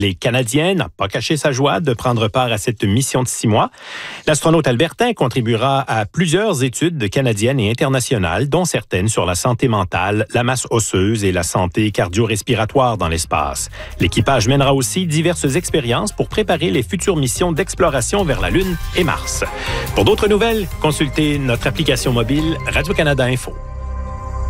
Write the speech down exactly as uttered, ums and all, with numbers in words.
Les Canadiens n'a pas caché sa joie de prendre part à cette mission de six mois. L'astronaute albertain contribuera à plusieurs études canadiennes et internationales, dont certaines sur la santé mentale, la masse osseuse et la santé cardio-respiratoire dans l'espace. L'équipage mènera aussi diverses expériences pour préparer les futures missions d'exploration vers la Lune et Mars. Pour d'autres nouvelles, consultez notre application mobile Radio-Canada Info.